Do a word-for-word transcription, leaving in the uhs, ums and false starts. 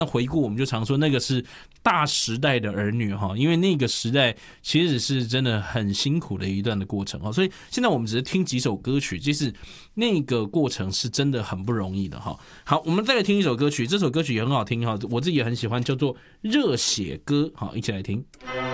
回顾我们就常说那个是大时代的儿女哈，因为那个时代其实是真的很辛苦的一段的过程哈，所以现在我们只是听几首歌曲，其实那个过程是真的很不容易的哈。好，我们再来听一首歌曲，这首歌曲也很好听哈，我自己也很喜欢，叫做《热血歌》，好，一起来听。